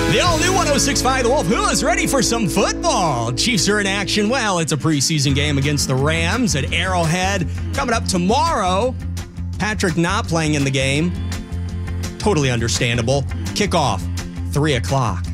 The all-new 106.5 The Wolf. Who is ready for some football? Chiefs are in action. Well, it's a preseason game against the Rams at Arrowhead. Coming up tomorrow. Patrick not playing in the game. Totally understandable. Kickoff, 3 o'clock.